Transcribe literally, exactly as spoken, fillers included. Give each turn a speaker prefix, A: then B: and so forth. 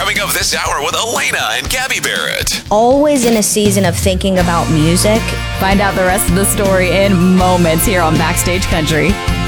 A: coming up this hour with Elena and Gabby Barrett.
B: Always in a season of thinking about music.
C: Find out the rest of the story in moments here on Backstage Country.